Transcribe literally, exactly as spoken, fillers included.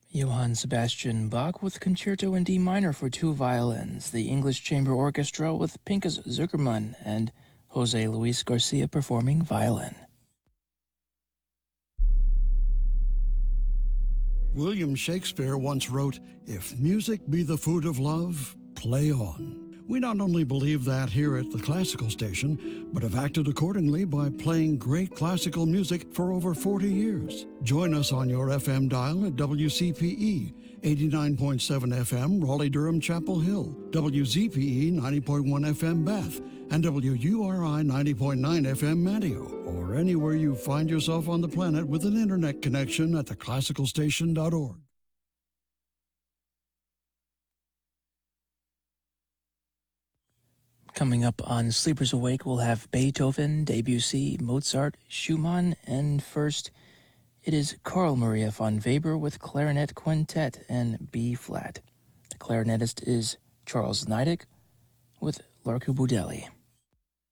Johann Sebastian Bach with Concerto in D minor for two violins, the English Chamber Orchestra with Pinchas Zukerman, and Jose Luis Garcia performing violin. William Shakespeare once wrote, "If music be the food of love, play on." We not only believe that here at the Classical Station, but have acted accordingly by playing great classical music for over forty years. Join us on your F M dial at W C P E, eighty-nine point seven F M, Raleigh-Durham, Chapel Hill, W Z P E, ninety point one F M, Bath, and W U R I, ninety point nine F M, Manteo, or anywhere you find yourself on the planet with an internet connection at the classical station dot org. Coming up on Sleepers Awake, we'll have Beethoven, Debussy, Mozart, Schumann, and first, it is Carl Maria von Weber with Clarinet Quintet and B-flat. The clarinetist is Charles Niedek with Larku Budeli.